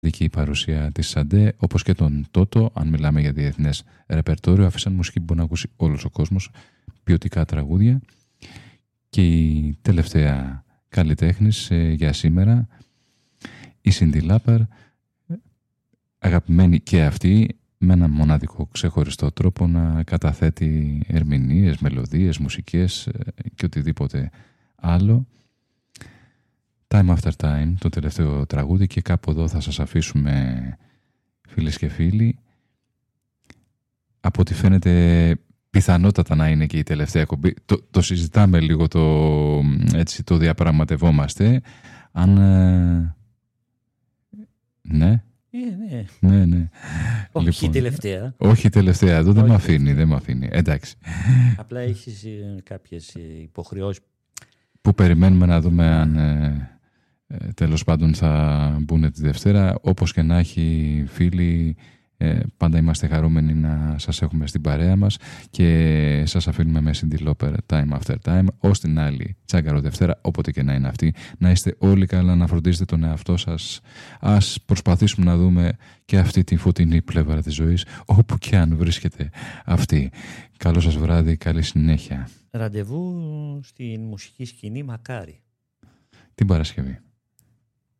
η παρουσία της Σαντέ, όπως και τον Τότο. Αν μιλάμε για διεθνές ρεπερτόριο, αφήσαν μουσική που μπορεί να ακούσει όλος ο κόσμος, ποιοτικά τραγούδια. Και η τελευταία καλλιτέχνης για σήμερα, η Cyndi Lauper, αγαπημένη και αυτή, με ένα μοναδικό ξεχωριστό τρόπο να καταθέτει ερμηνείες, μελωδίες, μουσικές και οτιδήποτε άλλο. Time After Time, το τελευταίο τραγούδι, και κάπου εδώ θα σας αφήσουμε, φίλες και φίλοι. Από ό,τι φαίνεται πιθανότατα να είναι και η τελευταία εκπομπή. Το συζητάμε λίγο, έτσι το διαπραγματευόμαστε. Αν... ναι. Ναι. Όχι Λοιπόν, τελευταία. Όχι τελευταία, εδώ δεν με αφήνει. Εντάξει. Απλά έχεις κάποιες υποχρεώσεις που περιμένουμε να δούμε αν τέλος πάντων θα μπουν τη Δευτέρα. Όπως και να έχει, φίλοι, πάντα είμαστε χαρούμενοι να σας έχουμε στην παρέα μας και σας αφήνουμε με Cyndi Lauper, Time After Time, ως την άλλη Τσάγκαρο Δευτέρα, όποτε και να είναι αυτή. Να είστε όλοι καλά, να φροντίζετε τον εαυτό σας. Ας προσπαθήσουμε να δούμε και αυτή τη φωτεινή πλευρά της ζωής, όπου και αν βρίσκεται αυτή. Καλό σας βράδυ, καλή συνέχεια. Ραντεβού στην μουσική σκηνή, μακάρι. Την Παρασκευή.